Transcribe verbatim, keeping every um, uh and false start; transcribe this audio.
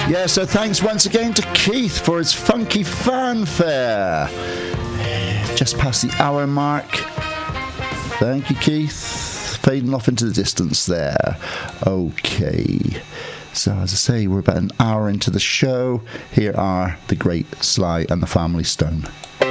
Yeah, so thanks once again to Keith for his funky fanfare. Just past the hour mark. Thank you, Keith. Fading off into the distance there. Okay. So, as I say, we're about an hour into the show. Here are the great Sly and the Family Stone.